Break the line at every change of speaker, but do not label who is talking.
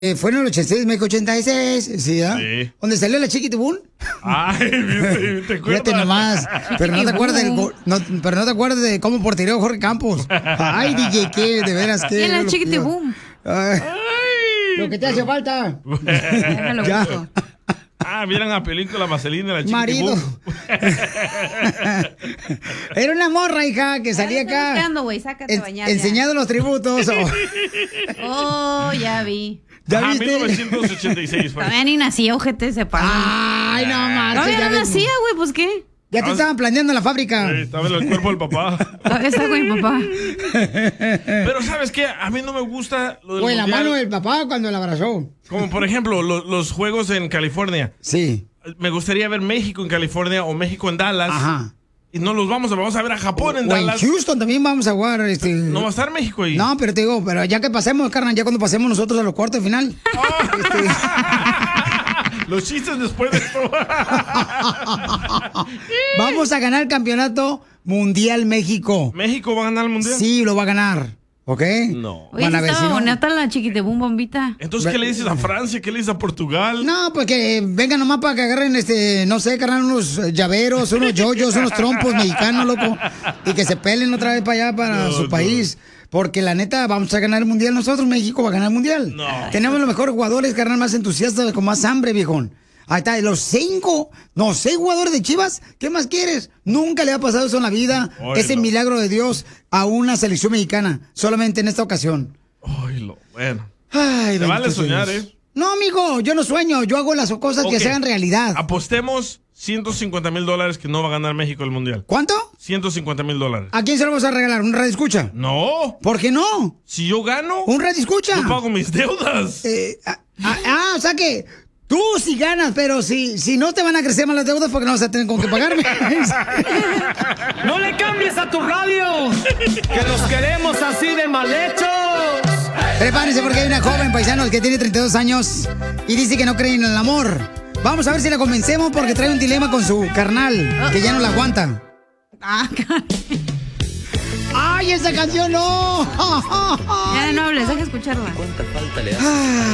Fue en el 86, México 86, ¿sí, ¿ah?
Sí.
¿Donde salió la Chiquitibún?
Ay, te acuerdas.
Fíjate nomás, pero no te acuerdas pero no te acuerdas de cómo portereó Jorge Campos. Ay, DJ, qué, de veras, qué.
Y en la Chiquitibún.
Lo que te hace falta.
Ya.
Vieron la película Vaselina, la
Marido.
Chiquitibum.
Era una morra, hija, que salía acá.
Buscando, güey, sácate a bañar.
Enseñando los tributos.
Oh, ya vi.
¿Ya viste?
1986.
Todavía ni nacía, ojete, se paró.
Ay, no manches.
Todavía no nacía, güey, pues qué.
Ya te estaban planeando en la fábrica.
Sí, estaba en el cuerpo del papá.
Todavía está con mi papá.
Pero ¿sabes qué? A mí no me gusta lo del
O en la
mundial.
mano del papá cuando la abrazó.
Como por ejemplo los juegos en California.
Sí.
Me gustaría ver México en California o México en Dallas.
Ajá.
Y no los vamos a ver a Japón en
O en
Dallas.
Houston también vamos a jugar.
No va a estar México ahí.
No, pero te digo, pero ya que pasemos, carnal, ya cuando pasemos nosotros a los cuartos de final.
Los chistes después de esto.
Vamos a ganar el campeonato mundial México.
¿México va a ganar el mundial?
Sí, lo va a ganar. ¿Ok?
No.
Oye,
Van a ver
estaba
si no.
bonita la Chiquitibum bombita.
Entonces, ¿qué le dices a Francia? ¿Qué le dices a Portugal?
No, pues que vengan nomás para que agarren, no sé, carnal, unos llaveros, unos yoyos, unos trompos mexicanos, loco. Y que se pelen otra vez para allá, para su país. Porque la neta, vamos a ganar el mundial nosotros, México va a ganar el mundial.
No.
Tenemos los mejores jugadores, carnal, más entusiastas, con más hambre, viejón. Ahí está, los 6 jugadores de Chivas, ¿qué más quieres? Nunca le ha pasado eso en la vida, ese milagro de Dios a una selección mexicana, solamente en esta ocasión.
Ay, bueno.
Ay,
Te vale
bendito
soñar,
Dios. No, amigo, yo no sueño, yo hago las cosas que se hagan realidad.
Apostemos $150,000 que no va a ganar México el mundial.
¿Cuánto?
$150,000.
¿A quién se lo vamos a regalar? ¿Un radio escucha?
No.
¿Por qué no?
Si yo gano,
¿Un radio escucha?
yo pago mis deudas.
O sea que tú sí ganas, pero si no te van a crecer más las deudas porque no vas a tener con qué pagarme.
¡No le cambies a tu radio! ¡Que los queremos así de mal hechos!
Prepárense porque hay una joven, paisanos, que tiene 32 años y dice que no cree en el amor. Vamos a ver si la convencemos porque trae un dilema con su carnal, que ya no la aguanta. ¡Ay, esa canción no!
Ya no hables, deja escucharla.
¿Cuánta falta le hace?